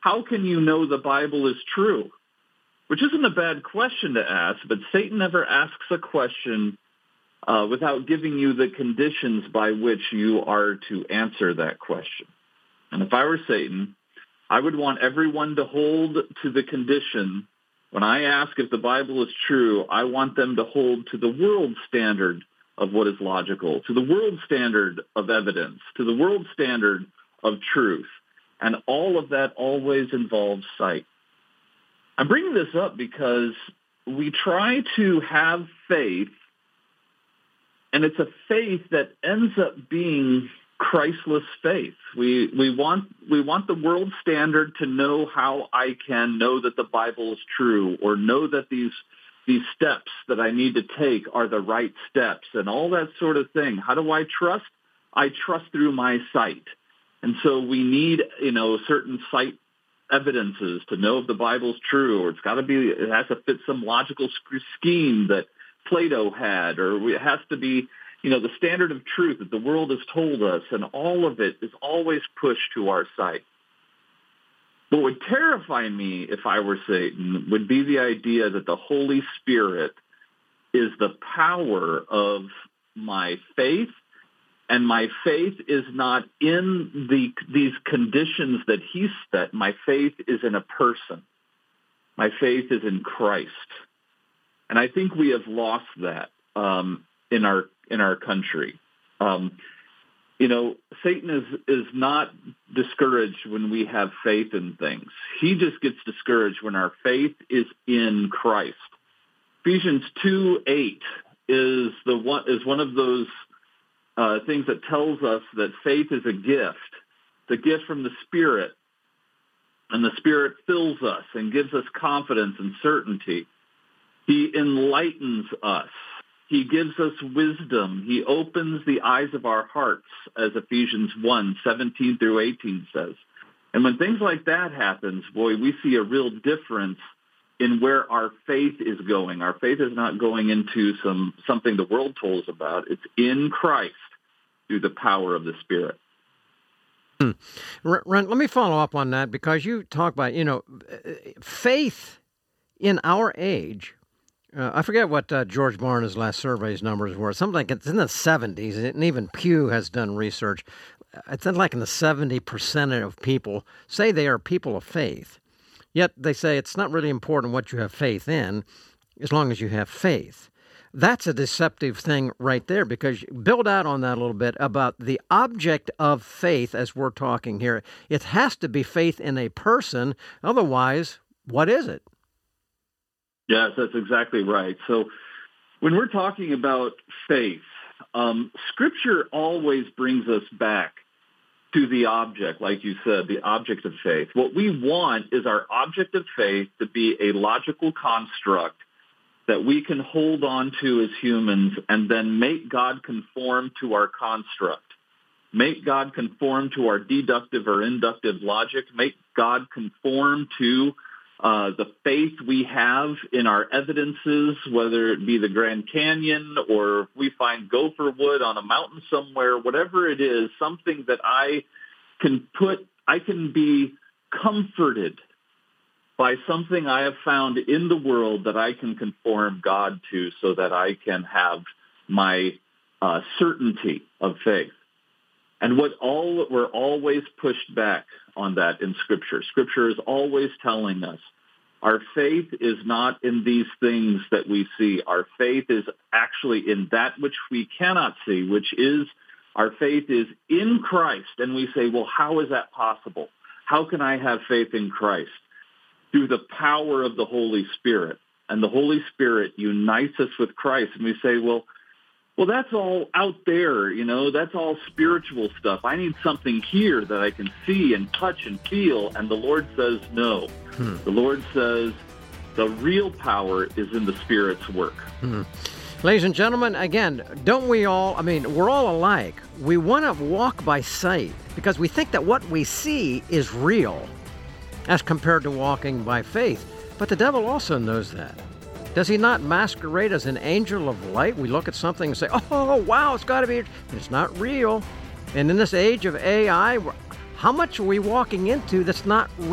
how can you know the Bible is true? Which isn't a bad question to ask, but Satan never asks a question without giving you the conditions by which you are to answer that question. And if I were Satan, I would want everyone to hold to the condition. When I ask if the Bible is true, I want them to hold to the world standard of what is logical, to the world standard of evidence, to the world standard of truth. And all of that always involves sight. I'm bringing this up because we try to have faith, and it's a faith that ends up being Christless faith. We want the world standard to know how I can know that the Bible is true, or know that these steps that I need to take are the right steps, and all that sort of thing. How do I trust? I trust through my sight. And so we need, certain sight evidences to know if the Bible's true, or it has to fit some logical scheme that Plato had, or it has to be, the standard of truth that the world has told us, and all of it is always pushed to our sight. What would terrify me if I were Satan would be the idea that the Holy Spirit is the power of my faith, and my faith is not in these conditions that he set. My faith is in a person. My faith is in Christ. And I think we have lost that in our country. Satan is not discouraged when we have faith in things. He just gets discouraged when our faith is in Christ. Ephesians 2:8 is one of those things that tells us that faith is a gift. It's a gift from the Spirit, and the Spirit fills us and gives us confidence and certainty. He enlightens us. He gives us wisdom. He opens the eyes of our hearts, as Ephesians 1:17 through 18 says. And when things like that happens, boy, we see a real difference in where our faith is going. Our faith is not going into something the world told us about. It's in Christ through the power of the Spirit. Rent, let me follow up on that, because you talk about, faith in our age. I forget what George Barna's last survey's numbers were. Something like it's in the 70s, and even Pew has done research. It's like in the 70% of people say they are people of faith. Yet they say it's not really important what you have faith in, as long as you have faith. That's a deceptive thing right there, because build out on that a little bit about the object of faith as we're talking here. It has to be faith in a person. Otherwise, what is it? Yes, that's exactly right. So when we're talking about faith, Scripture always brings us back to the object, like you said, the object of faith. What we want is our object of faith to be a logical construct that we can hold on to as humans, and then make God conform to our construct. Make God conform to our deductive or inductive logic. Make God conform to the faith we have in our evidences, whether it be the Grand Canyon or if we find gopher wood on a mountain somewhere, whatever it is, something that I can be comforted by something I have found in the world that I can conform God to, so that I can have my certainty of faith. And we're always pushed back on that in Scripture. Scripture is always telling us our faith is not in these things that we see. Our faith is actually in that which we cannot see, which is our faith is in Christ. And we say, well, how is that possible? How can I have faith in Christ? Through the power of the Holy Spirit. And the Holy Spirit unites us with Christ. And we say, well, that's all out there, that's all spiritual stuff. I need something here that I can see and touch and feel. And the Lord says no. The Lord says the real power is in the Spirit's work. Ladies and gentlemen, again, don't we all, we're all alike. We want to walk by sight because we think that what we see is real as compared to walking by faith. But the devil also knows that. Does he not masquerade as an angel of light? We look at something and say, oh, wow, it's got to be. It's not real. And in this age of AI, how much are we walking into that's not real?